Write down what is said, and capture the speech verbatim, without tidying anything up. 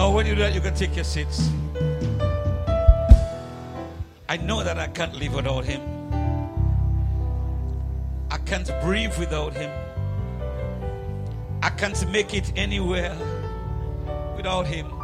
Now when you do that, you can take your seats. I know that I can't live without him. I can't breathe without him. I can't make it anywhere without him.